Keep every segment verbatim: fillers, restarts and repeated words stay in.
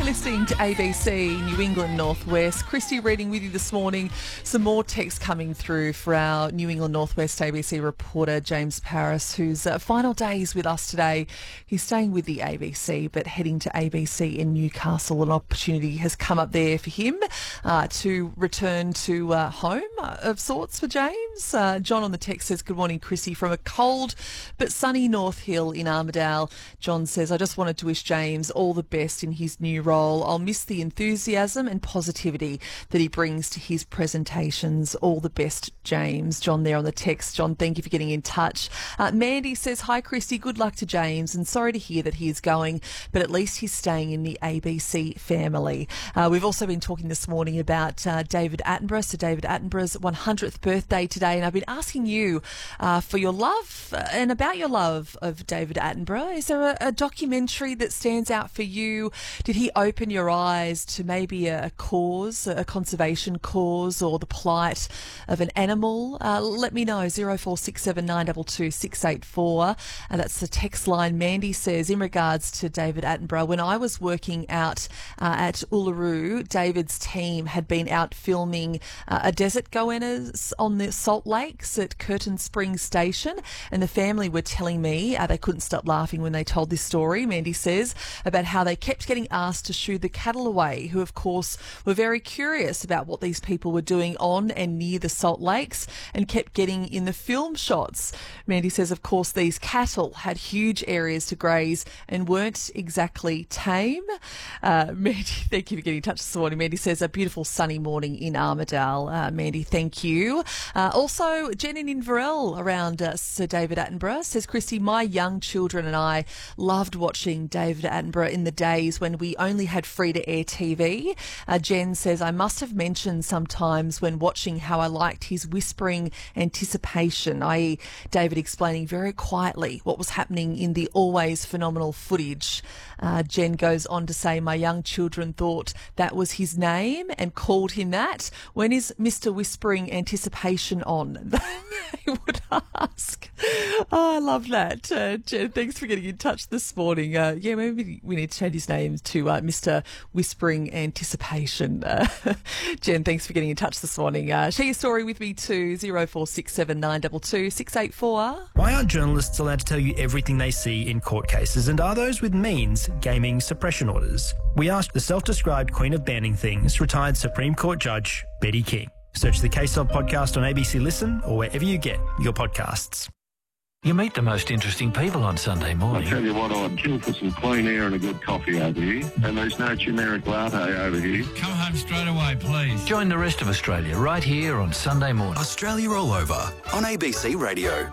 listening to A B C New England Northwest. Christy reading with you this morning. Some more text coming through for our New England Northwest A B C reporter, James Paris, whose uh, final days with us today. He's staying with the A B C, but heading to A B C in Newcastle. An opportunity has come up there for him uh, to return to uh, home uh, of sorts for James. Uh, John on the text says, good morning, Chrissy, from a cold but sunny North Hill in Armidale. John says, I just wanted to wish James all the best in his new role. I'll miss the enthusiasm and positivity that he brings to his presentations. All the best, James. John there on the text. John, thank you for getting in touch. Uh, Mandy says, hi, Christy, good luck to James and sorry to hear that he is going, but at least he's staying in the A B C family. Uh, we've also been talking this morning about uh, David Attenborough. So David Attenborough's one hundredth birthday today, and I've been asking you uh, for your love uh, and about your love of David Attenborough. Is there a, a documentary that stands out for you? Did he open your eyes to maybe a cause, a conservation cause, or the plight of an animal? Uh, let me know. zero four six seven nine two two six eight four. And that's the text line. Mandy says, in regards to David Attenborough, when I was working out uh, at Uluru, David's team had been out filming uh, a desert goannas on the Salt Lakes at Curtin Springs Station, and the family were telling me uh, they couldn't stop laughing when they told this story, Mandy says, about how they kept getting asked to shoo the cattle away, who of course were very curious about what these people were doing on and near the Salt Lakes and kept getting in the film shots. Mandy says, of course, these cattle had huge areas to graze and weren't exactly tame. Uh, Mandy, thank you for getting in touch this morning. Mandy says, a beautiful sunny morning in Armidale. Uh, Mandy, thank you. Uh, also, Jen in Inverell around uh, Sir David Attenborough says, Christy, my young children and I loved watching David Attenborough in the days when we only had free-to-air T V. Uh, Jen says, I must have mentioned sometimes when watching how I liked his whispering anticipation, that is. David explaining very quietly what was happening in the always phenomenal footage. Uh, Jen goes on to say, my young children thought that was his name and called him that. When is Mister Whispering Anticipation on? They would ask. Oh, I love that. Uh, Jen, thanks for getting in touch this morning. Uh, yeah, maybe we need to change his name to uh, Mister Whispering Anticipation. Uh, Jen, thanks for getting in touch this morning. Uh, share your story with me too, zero four six seven nine two two six eight four. Why aren't journalists allowed to tell you everything they see in court cases, and are those with means gaming suppression orders? We asked the self-described queen of banning things, retired Supreme Court Judge Betty King. Search the Case Of podcast on A B C Listen or wherever you get your podcasts. You meet the most interesting people on Sunday morning. I tell you what, I'd kill for some clean air and a good coffee over here. And there's no generic latte over here. Come home straight away, please. Join the rest of Australia right here on Sunday morning. Australia All Over on A B C Radio.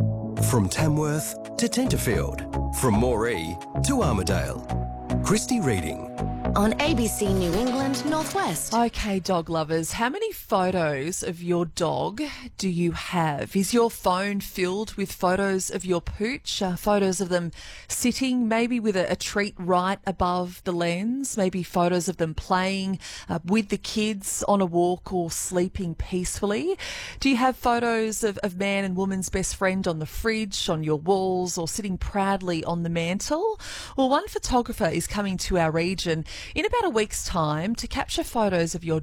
From Tamworth to Tenterfield, from Moree to Armidale. Christy reading on A B C New England Northwest. Okay, dog lovers, how many photos of your dog do you have? Is your phone filled with photos of your pooch? Uh, photos of them sitting, maybe with a, a treat right above the lens? Maybe photos of them playing uh, with the kids on a walk or sleeping peacefully? Do you have photos of, of man and woman's best friend on the fridge, on your walls, or sitting proudly on the mantle? Well, one photographer is coming to our region in about a week's time to capture photos of your